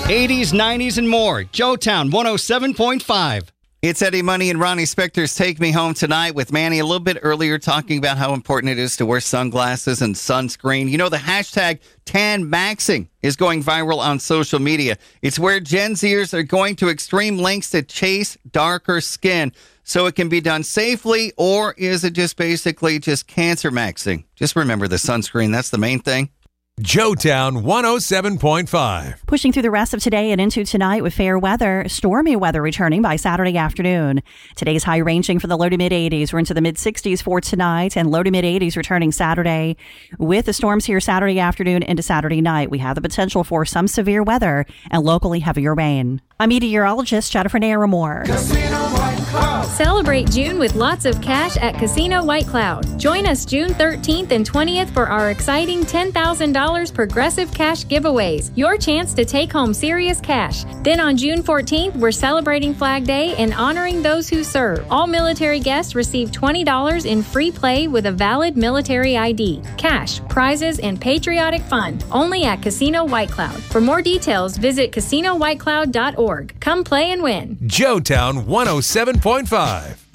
80s, 90s, and more. Joetown 107.5. It's Eddie Money and Ronnie Spector's Take Me Home Tonight with Manny a little bit earlier talking about how important it is to wear sunglasses and sunscreen. You know, the hashtag TanMaxing is going viral on social media. It's where Gen Zers are going to extreme lengths to chase darker skin. So it can be done safely, or is it just basically just cancer maxing? Just remember the sunscreen. That's the main thing. Joetown 107.5. Pushing through the rest of today and into tonight with fair weather, stormy weather returning by Saturday afternoon. Today's high ranging for the low to mid 80s. We're into the mid 60s for tonight and low to mid 80s returning Saturday. With the storms here Saturday afternoon into Saturday night, we have the potential for some severe weather and locally heavier rain. I'm meteorologist Jennifer Naramore. Celebrate June with lots of cash at Casino White Cloud. Join us June 13th and 20th for our exciting $10,000 Progressive Cash giveaways. Your chance to take home serious cash. Then on June 14th, we're celebrating Flag Day and honoring those who serve. All military guests receive $20 in free play with a valid military ID. Cash, prizes, and patriotic fun. Only at Casino White Cloud. For more details, visit CasinoWhiteCloud.org. Come play and win. Joetown 107.5.